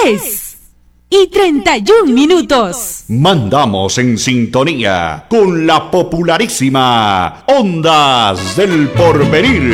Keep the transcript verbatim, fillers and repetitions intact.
diez y treinta y un minutos. Mandamos en sintonía con la popularísima Ondas del Porvenir.